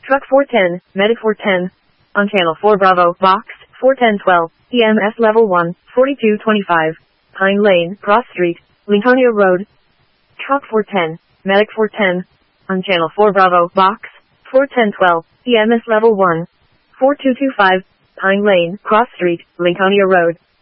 Truck 410, Medic 410. On Channel 4 Bravo, Box 41012, EMS Level 1, 4225. Pine Lane, Cross Street, Lincolnia Road. Truck 410, Medic 410. On Channel 4 Bravo, Box 41012, EMS Level 1, 4225. Pine Lane, Cross Street, Lincolnia Road.